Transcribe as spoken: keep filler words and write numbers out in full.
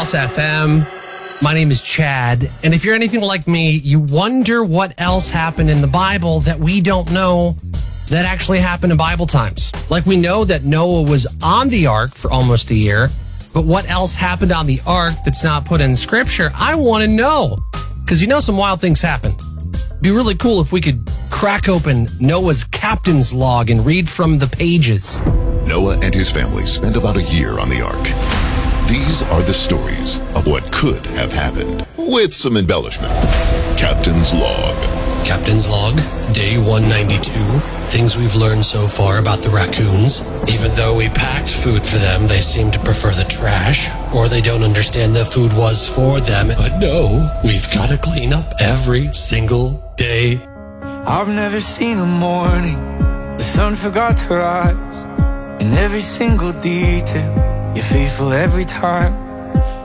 Kiss F M. My name is Chad, and if you're anything like me, you wonder what else happened in the Bible that we don't know that actually happened in Bible times. Like, we know that Noah was on the ark for almost a year, but what else happened on the ark that's not put in Scripture? I want to know, because you know some wild things happened. It'd be really cool if we could crack open Noah's captain's log and read from the pages. Noah and his family spent about a year on the ark. These are the stories of what could have happened, with some embellishment. Captain's Log. Captain's Log, day one ninety-two. Things we've learned so far about the raccoons. Even though we packed food for them, they seem to prefer the trash, or they don't understand that food was for them. But no, we've got to clean up every single day. I've never seen a morning the sun forgot to rise. In every single detail, you're faithful every time.